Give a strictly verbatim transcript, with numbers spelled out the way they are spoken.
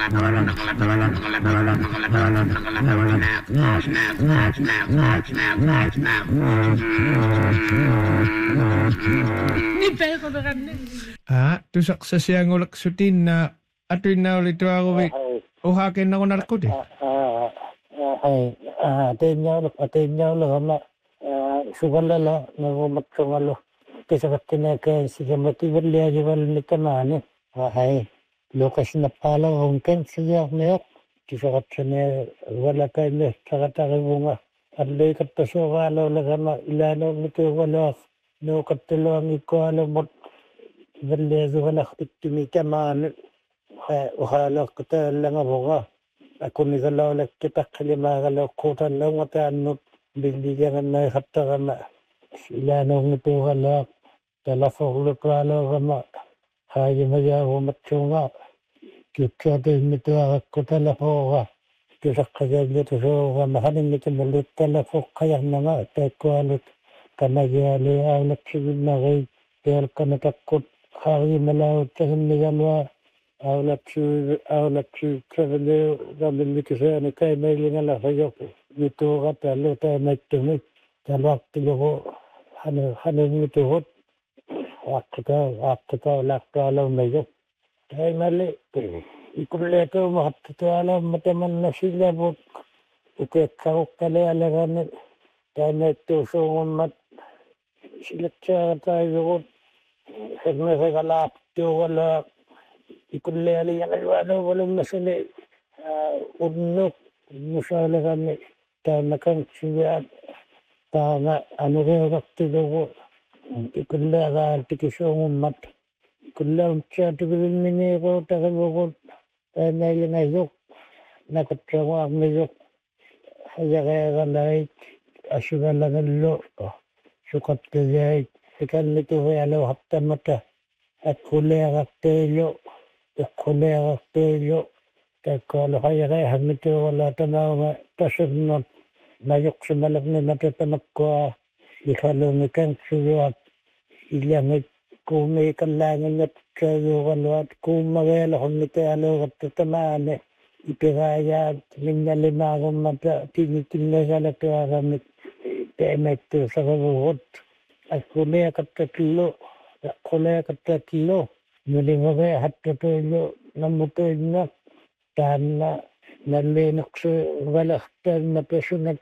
Nipel ko na kanin. Ah, tusak sa siyang ulak sutin na atoy na ulit ako wait. Uhakin na ko narkod eh. Ay, atin niya ulit, atin niya ulit, ama. Sugalala, nagumatungalo. Kisakat tinaka, sigamati wali ajawal ni kanani. Ay, lokas na pala hongken siya niyak. Kisakat siya wala kayo niya, sakataki bunga. At lay katasyo wala lagama, ilano nito wala. No katalo ang ikuala mo. Wali ajawal akitimi kamani. Uhala kita lang bunga. Ako nigalaw lang kita kalimagalaw kutan lang matano. Bindigan na hatagan na. Ilano nito wala. Talafog lukalo kama. Haji maya umatsunga. Kita din nito ako talafoga. Kita kaya nito so mahaling nito malit talafog kaya na nga. Teko alit kanagayali alat sigin na kay. Kaya kanatakot. Haji malaw tahin nigalwa. Alat si alat si kavale rabin mikisa ni kay mailing ala hayok. Nito ka talo tayo may tumik. Talwak tilo ko. Hano hano nito hot. Waktu waktu lakalo mayo. Ay mali. Ikuleto waktu alam mataman na sila buk. Ikekau kale alagan. Tayo may tusong mat. Sila siya tayo. Hagna sa kalap. Wala. Ikulele yan alwano walang nasali. Unok. Musala kami. Tayo nakang siya. Tama. Ano rin waktu ko. Ikulla tikisong mat. Ikulla siya tikirin miniro takabukot. Ay naili na yok. Nakatrawa ang yok. Haya kaya kalay. Asyuga lang ang lo. Sukat kaya. Ikan nito kaya lo hapta mata. At kulera telo. At kulera telo. Kaya kaya kaya hangito wala tanaw nga. Tasod not. Nayok sa malag na natatanak ko. Ikalong ikang suwat. Ilang kung may kalangan at kayo at kung magala kung nitalo at tatamane. Ipiraya at linya-lima akong mata. Tinitinla ka na karamit. Temet sa karuhot. At kulaya katatlo. At kulaya katatlo. Muling mga hat katilo. Namutoy na. Tahan na. Nalinok sa walaktan na personal